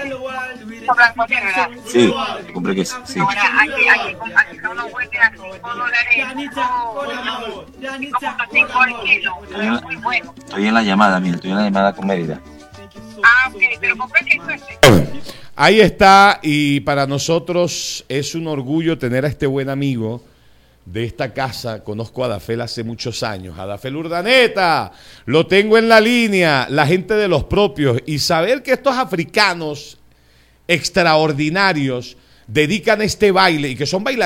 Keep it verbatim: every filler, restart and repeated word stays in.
blanco tiene, ¿verdad? Sí, compré queso, sí. Ahora, aquí, aquí, aquí son unos huetes a cinco dólares, cinco punto cinco al kilo. Es muy bueno. Estoy en la llamada, mira, estoy en la llamada con Mérida. Ah, ok, pero compré queso este. Ahí está, y para nosotros es un orgullo tener a este buen amigo de esta casa. Conozco a Adafel hace muchos años. Adafel Urdaneta, lo tengo en la línea, la gente de los propios, y saber que estos africanos extraordinarios dedican este baile y que son bailarines